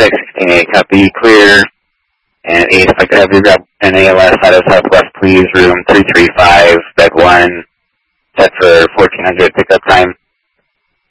FedEx 16A, copy, clear. And 8, if I could have you grab an ALS out of Southwest, please, room 335, bed 1, set for 1400 pickup time.